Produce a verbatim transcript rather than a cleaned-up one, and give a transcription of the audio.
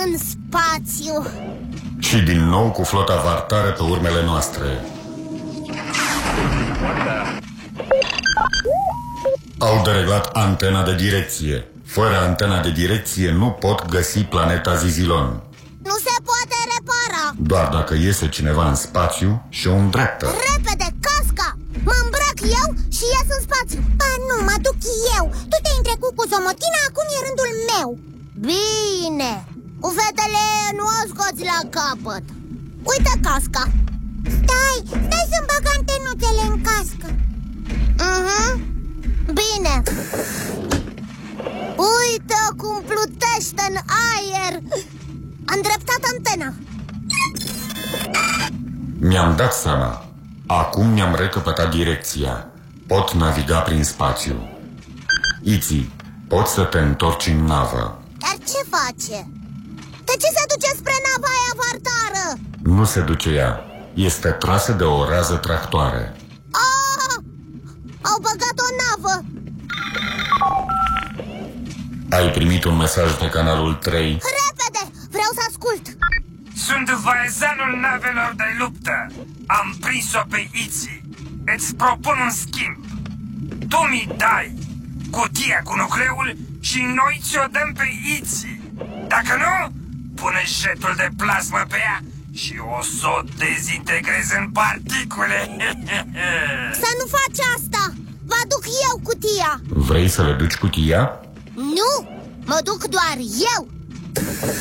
în spațiu. Și din nou cu flota vartară pe urmele noastre. Au dereglat antena de direcție. Fără antena de direcție nu pot găsi planeta Zizilon. Nu se poate repara. Doar dacă iese cineva în spațiu și o îndreaptă. Repede, casca! Mă îmbrac eu și ies în spațiu. Ba nu, mă duc eu. Tu te-ai întrecut cu Zomotina, acum e rândul meu. Bine, cu fetele nu o scoți la capăt. Uite casca. Stai, stai să-mi bag antenuțele în cască. uh-huh. Bine. Uite cum plutește în aer. Am dreptat antena. Mi-am dat seama. Acum mi-am recăpătat direcția. Pot naviga prin spațiu. Iți, poți să te întorci în navă. Dar ce face? De ce se duce spre nava aia vartară? Nu se duce ea. Este trasă de o rază tractoare. Oh! Au băgat o navă. Ai primit un mesaj pe canalul trei. Repede, vreau să ascult. Sunt vaezanul navelor de luptă. Am prins-o pe Iți. Îți propun un schimb. Tu mi dai cutia cu nucleul și noi ți-o dăm pe Iți. Dacă nu, pune jetul de plasmă pe ea și o să o dezintegrez în particule. Să nu faci asta. Vă aduc eu cutia. Vrei să le duci cutia? Nu, mă duc doar eu.